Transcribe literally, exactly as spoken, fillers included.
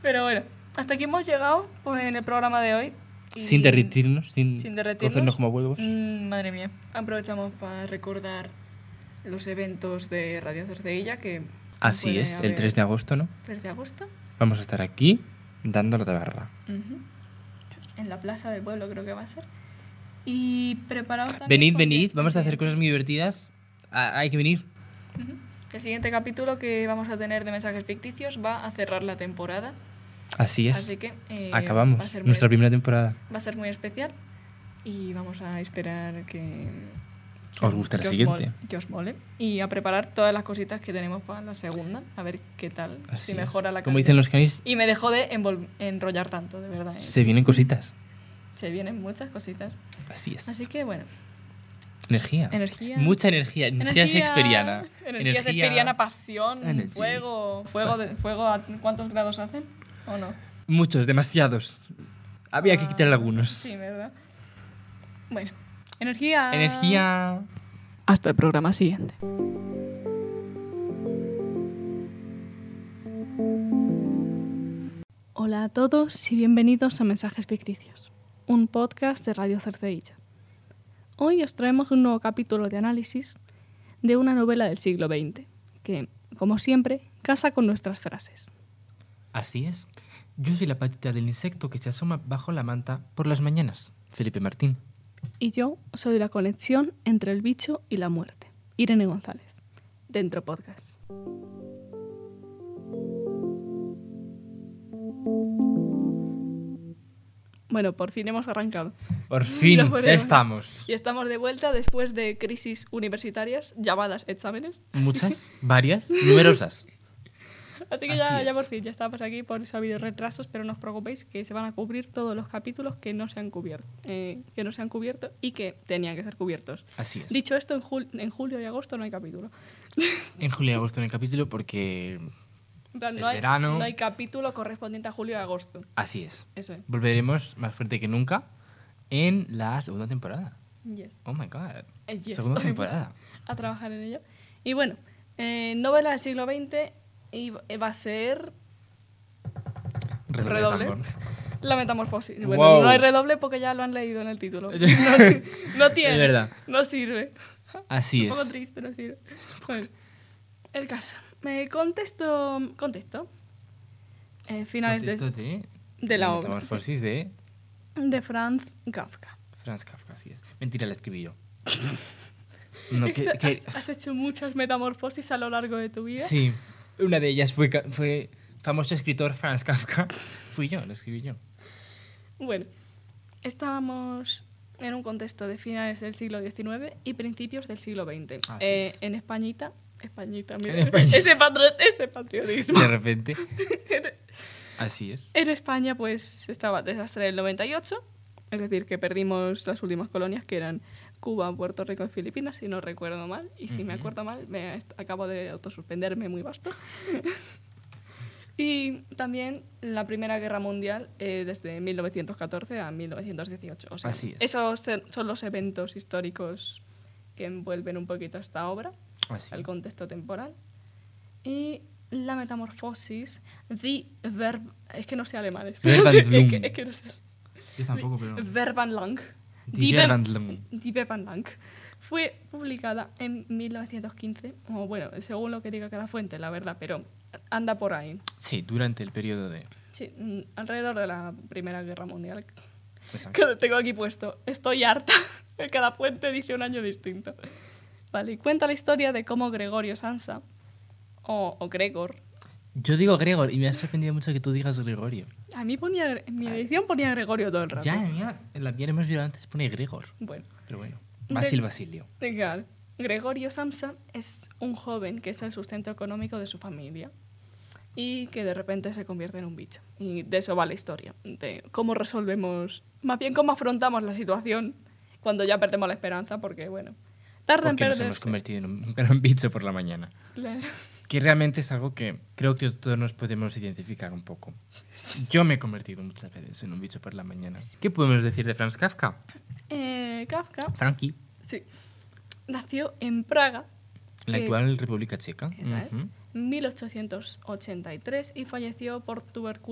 Pero bueno, hasta aquí hemos llegado pues, en el programa de hoy. Y sin derretirnos, sin, sin derretirnos. cocernos como huevos. Mm, madre mía. Aprovechamos para recordar los eventos de Radio Cercedilla que... Así es, el tres de agosto, ¿no? tres de agosto. Vamos a estar aquí dando la tabarra. Uh-huh. En la plaza del pueblo creo que va a ser. Y preparados también... Venid, porque... venid, vamos a hacer cosas muy divertidas. Ah, hay que venir. Uh-huh. El siguiente capítulo que vamos a tener de mensajes ficticios va a cerrar la temporada. Así es. Así que eh, acabamos va a ser nuestra muy, primera temporada. Va a ser muy especial y vamos a esperar que, que os guste la siguiente. Mole, que os mole. Y a preparar todas las cositas que tenemos para la segunda. A ver qué tal, Así si mejora es. la calidad. Como dicen los canis. Y me dejó de envol- enrollar tanto, de verdad. ¿eh? Se vienen cositas. Se vienen muchas cositas. Así es. Así que bueno. Energía. Energía. Mucha energía. Energía, energía shakespeariana. Energía shakespeariana, pasión, Energy. fuego. Fuego, de, fuego a, ¿cuántos grados hacen? ¿O no? Muchos, demasiados. Había ah, que quitar algunos. Sí, ¿verdad? Bueno. Energía. Energía. Hasta el programa siguiente. Hola a todos y bienvenidos a Mensajes Ficticios, un podcast de Radio Cercedilla. Hoy os traemos un nuevo capítulo de análisis de una novela del siglo veinte, que, como siempre, casa con nuestras frases. Así es. Yo soy la patita del insecto que se asoma bajo la manta por las mañanas, Felipe Martín. Y yo soy la conexión entre el bicho y la muerte, Irene González, Dentro Podcast. Bueno, por fin hemos arrancado. Por fin, ya estamos. Y estamos de vuelta después de crisis universitarias llamadas exámenes. Muchas, varias, numerosas. Así que ya, ya por fin, ya estamos aquí, por eso ha habido retrasos, pero no os preocupéis que se van a cubrir todos los capítulos que no se han cubierto, eh, que no se han cubierto y que tenían que ser cubiertos. Así es. Dicho esto, en, jul- en julio y agosto no hay capítulo. En julio y agosto no hay capítulo porque plan, es no hay, verano. No hay capítulo correspondiente a julio y agosto. Así es. Eso es. Volveremos más fuerte que nunca en la segunda temporada. Yes. Oh my God. Eh, yes. Segunda temporada. A trabajar en ello. Y bueno, eh, novela del siglo veinte y va a ser... Redoble. redoble. La metamorfosis. Bueno, wow. No hay redoble porque ya lo han leído en el título. No, no tiene. Es verdad. No sirve. Así es. Un poco es. triste, no sirve. Bueno, el caso. Me contesto... Contesto. Eh, finales Contesto de, de, de la de obra. Metamorfosis de... De Franz Kafka. Franz Kafka, así es. Mentira, la escribí yo. No, que, has, que... has hecho muchas metamorfosis a lo largo de tu vida. Sí. Una de ellas fue, fue famoso escritor Franz Kafka. Fui yo, lo escribí yo. Bueno, estábamos en un contexto de finales del siglo diecinueve y principios del siglo veinte. Eh, en Españita, Españita, mira, en Españita. Ese, patri- ese patriotismo. De repente. Así es. En España, pues, estaba el desastre del noventa y ocho, es decir, que perdimos las últimas colonias que eran Cuba, Puerto Rico y Filipinas, si no recuerdo mal. Y si uh-huh. me acuerdo mal, me est- acabo de autosuspenderme muy vasto. Y también la Primera Guerra Mundial eh, desde mil novecientos catorce a mil novecientos dieciocho. O sea, Así es. Esos son los eventos históricos que envuelven un poquito esta obra, Así. el contexto temporal. Y la metamorfosis, the verb... Es que no sé alemán. Es, es, que, es que no sé. Yo tampoco, pero... Verbanlang. Die Verwandlung. Die Verwandlung. Fue publicada en mil novecientos quince, o bueno, según lo que diga cada fuente, la verdad, pero anda por ahí. Sí, durante el periodo de... Sí, alrededor de la Primera Guerra Mundial. Exacto. Que tengo aquí puesto, estoy harta. Cada fuente dice un año distinto. Vale, y cuenta la historia de cómo Gregorio Samsa, o, o Gregor... Yo digo Gregor y me ha sorprendido mucho que tú digas Gregorio. A mí ponía, en mi edición ponía Gregorio todo el rato. Ya, mía, en la mía hemos visto antes pone Gregor. Bueno. Pero bueno, Basil Gre- Basilio. Claro. Gregorio Samsa es un joven que es el sustento económico de su familia y que de repente se convierte en un bicho. Y de eso va la historia, de cómo resolvemos, más bien cómo afrontamos la situación cuando ya perdemos la esperanza, porque bueno, tarda en Porque nos perderse. hemos convertido en un gran bicho por la mañana. Claro. Que realmente es algo que creo que todos nos podemos identificar un poco. Yo me he convertido muchas veces en un bicho por la mañana. ¿Qué podemos decir de Franz Kafka? Eh, Kafka, Frankie. sí, nació en Praga, La eh, actual República Checa. esa es, Uh-huh. mil ochocientos ochenta y tres y falleció por tuberculosis